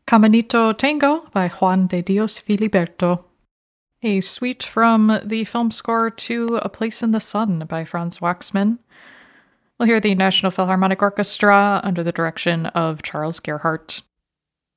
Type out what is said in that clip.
Caminito Tango by Juan de Dios Filiberto. A suite from the film score to A Place in the Sun by Franz Waxman. We'll hear the National Philharmonic Orchestra under the direction of Charles Gerhardt.